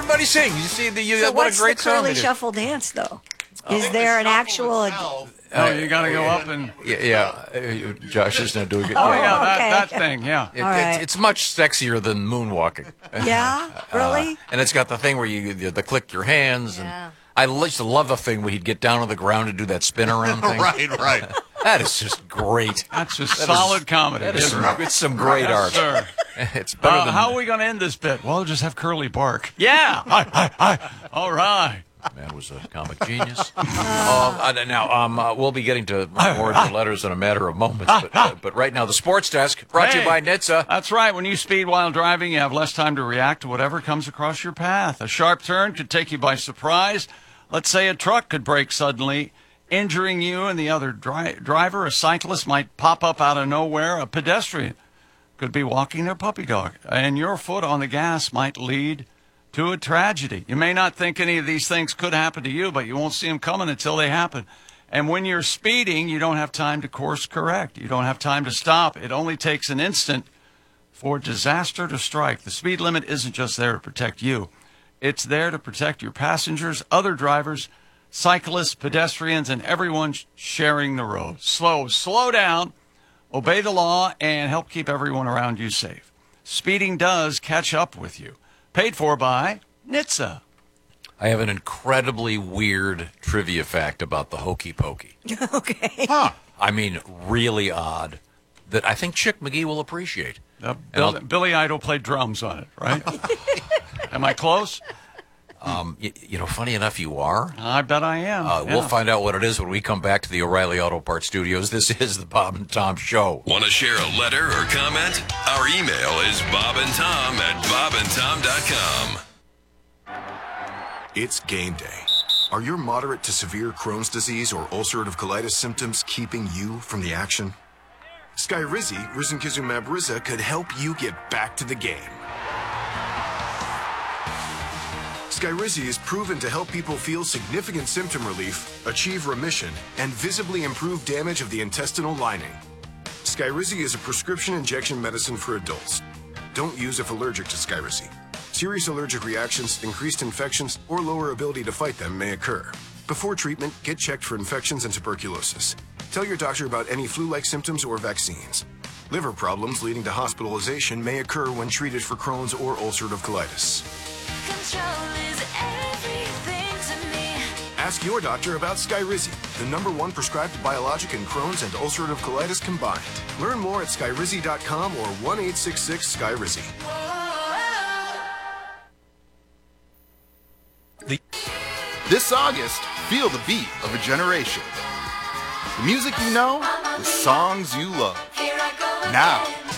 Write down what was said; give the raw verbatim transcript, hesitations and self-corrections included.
everybody sing. You see, the, you, So what what's a great the song curly it is. shuffle dance, though? I Is think there the an shuffle actual? itself- Oh, you got to go up and. Yeah, yeah. Uh, Josh is not doing it. Oh, yeah, that, okay, that okay. thing, yeah. It, All it's, right. it's much sexier than moonwalking. Yeah, really? Uh, and it's got the thing where you the, the click your hands. And Yeah. I used to love the thing where he'd get down on the ground and do that spin around thing. Right, right. That is just great. That's just That solid is- comedy. That is isn't some, it? it's some great Yes, art. sir. It's better Uh, than how are we going to end this bit? Well, just have Curly bark. Yeah. Hi, hi, hi. All right. Man was a comic genius. um, uh, now, um, uh, we'll be getting to more of the letters in a matter of moments. But, uh, but right now, the Sports Desk, brought to you Hey, by N H T S A. That's right. When you speed while driving, you have less time to react to whatever comes across your path. A sharp turn could take you by surprise. Let's say a truck could brake suddenly, injuring you and the other dri- driver. A cyclist might pop up out of nowhere. A pedestrian could be walking their puppy dog. And your foot on the gas might lead to a tragedy. You may not think any of these things could happen to you, but you won't see them coming until they happen. And when you're speeding, you don't have time to course correct. You don't have time to stop. It only takes an instant for disaster to strike. The speed limit isn't just there to protect you. It's there to protect your passengers, other drivers, cyclists, pedestrians, and everyone sh- sharing the road. Slow, slow down, obey the law, and help keep everyone around you safe. Speeding does catch up with you. Paid for by N H T S A. I have an incredibly weird trivia fact about the Hokey Pokey. Okay. Huh. I mean, really odd, that I think Chick McGee will appreciate. Uh, And Bill, I'll- Billy Idol played drums on it, right? Am I close? Um, you, you know, funny enough, you are. I bet I am. Uh, yeah. We'll find out what it is when we come back to the O'Reilly Auto Parts Studios. This is the Bob and Tom Show. Want to share a letter or comment? Our email is bobandtom at bobandtom dot com. It's game day. Are your moderate to severe Crohn's disease or ulcerative colitis symptoms keeping you from the action? Skyrizi, risankizumab Riza, could help you get back to the game. Skyrizi is proven to help people feel significant symptom relief, achieve remission, and visibly improve damage of the intestinal lining. Skyrizi is a prescription injection medicine for adults. Don't use if allergic to Skyrizi. Serious allergic reactions, increased infections, or lower ability to fight them may occur. Before treatment, get checked for infections and tuberculosis. Tell your doctor about any flu-like symptoms or vaccines. Liver problems leading to hospitalization may occur when treated for Crohn's or ulcerative colitis. Control is everything to me. Ask your doctor about Skyrizi, the number one prescribed biologic in Crohn's and ulcerative colitis combined. Learn more at skyrizi dot com or one eight six six Skyrizi. The- This August, feel the beat of a generation. The music you know, the songs you love. Here I go. Now,